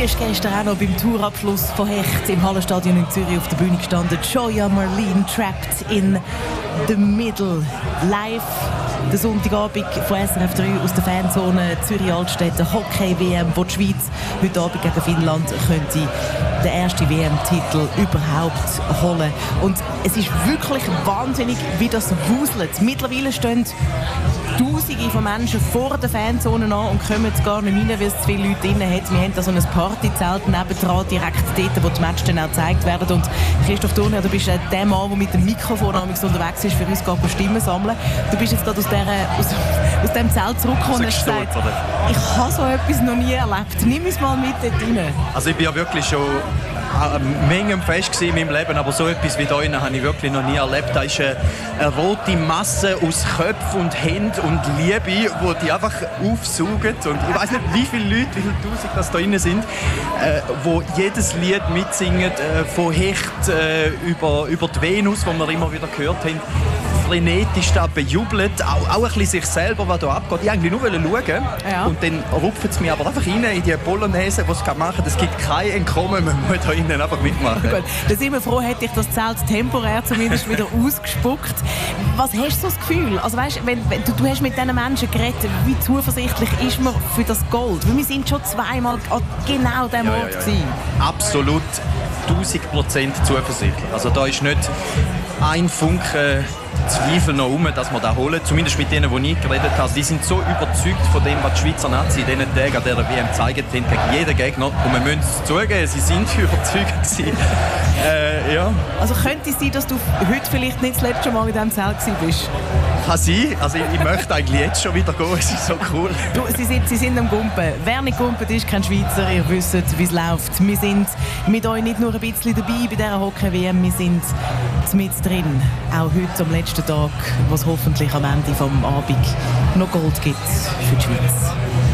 ist gestern auch noch beim Tourabschluss von Hecht im Hallenstadion in Zürich auf der Bühne gestanden. Joya Marlene, Trapped in the Middle. Live der Sonntagabend von SRF 3 aus der Fanzone Zürich-Altstädte. Hockey-WM, wo die Schweiz heute Abend gegen Finnland könnte den ersten WM-Titel überhaupt holen. Und es ist wirklich wahnsinnig, wie das wuselt. Mittlerweile stehen Tausende von Menschen vor der Fanzone an und kommen gar nicht rein, weil es zu viele Leute drin hat. Wir haben da so ein Partyzelt nebendran, direkt dort, wo die Matches dann auch gezeigt werden. Und Christoph Thurner, du bist der Mann, der mit dem Mikrofon unterwegs ist, für uns Stimmen sammeln. Du bist jetzt gerade aus dem Zelt zurückgekommen und hast gesagt, ich habe so etwas noch nie erlebt. Nimm uns mal mit dort rein. Also ich bin ja wirklich schon Menge fest in meinem Leben, aber so etwas wie hier habe ich wirklich noch nie erlebt. Da ist eine rote Masse aus Köpfen und Händen und Liebe, die die einfach aufsaugen. Und ich weiß nicht, wie viele Leute, wie viele Tausend das da drin sind, wo jedes Lied mitsingen, von Hecht über die Venus, die wir immer wieder gehört haben, frenetisch da bejubelt, auch ein bisschen sich selber, was hier abgeht. Ich eigentlich nur schauen und dann rupfen sie mich aber einfach rein in die Polonaise, die sie machen. Es gibt kein Entkommen, man muss da innen einfach mitmachen. Gut, da sind wir froh, hätte ich das Zelt temporär zumindest wieder ausgespuckt. Was hast du das Gefühl? Also weißt, wenn du hast mit diesen Menschen geredet, wie zuversichtlich ist man für das Gold? Weil wir sind schon zweimal an genau diesem Ort gewesen. Absolut 1000% zuversichtlich. Also da ist nicht ein Funke Zweifel noch dass wir das holen. Zumindest mit denen, die ich geredet habe. Die sind so überzeugt von dem, was die Schweizer Nazi in diesen Tagen an dieser WM gezeigt hat, gegen jeden Gegner. Und wir müssen es zugeben, sie sind überzeugt gewesen. Ja. Also könnte es sein, dass du heute vielleicht nicht das letzte Mal in diesem Zelt bist? Kann sein. Also ich möchte eigentlich jetzt schon wieder gehen. Es ist so cool. Du, sie sind am Gumpen. Wer nicht gumpet ist, kein Schweizer. Ihr wisst, wie es läuft. Wir sind mit euch nicht nur ein bisschen dabei bei dieser Hockey-WM. Wir sind mit drin. Auch heute am letzten Tag, wo es hoffentlich am Ende des Abends noch Gold gibt für die Schweiz.